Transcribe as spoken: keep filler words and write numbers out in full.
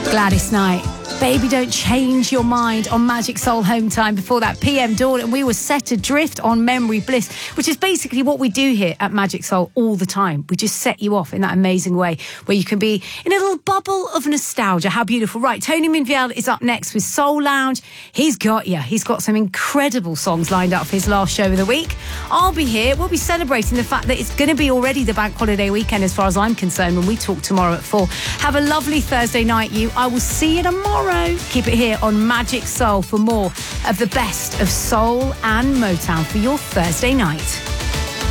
Gladys Knight. Baby, don't change your mind on Magic Soul Home Time. Before that, P M Dawn, and we were set adrift on Memory Bliss, which is basically what we do here at Magic Soul all the time. We just set you off in that amazing way where you can be in a little bubble of nostalgia. How beautiful. Right, Tony Minfield is up next with Soul Lounge. He's got you. He's got some incredible songs lined up for his last show of the week. I'll be here. We'll be celebrating the fact that it's going to be already the bank holiday weekend as far as I'm concerned when we talk tomorrow at four. Have a lovely Thursday night, you. I will see you tomorrow. Keep it here on Magic Soul for more of the best of soul and Motown for your Thursday night.